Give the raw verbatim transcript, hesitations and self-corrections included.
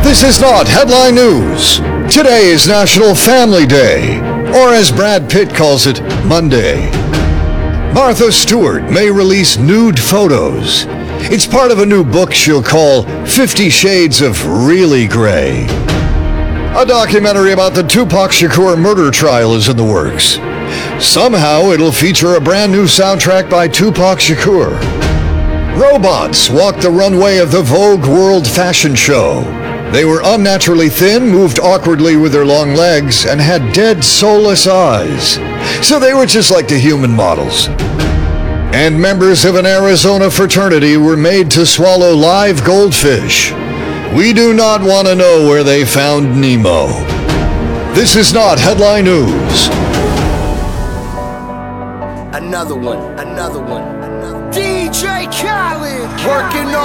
This is not headline news. Today is National Family Day, or as Brad Pitt calls it, Monday. Martha Stewart may release nude photos. It's part of a new book she'll call Fifty Shades of Really Gray. A documentary about the Tupac Shakur murder trial is in the works. Somehow it'll feature a brand new soundtrack by Tupac Shakur. Robots walked the runway of the Vogue World Fashion Show. They were unnaturally thin, moved awkwardly with their long legs, and had dead, soulless eyes. So they were just like the human models. And members of an Arizona fraternity were made to swallow live goldfish. We do not want to know where they found Nemo. This is not headline news. Another one, another one, another D J Khaled, working on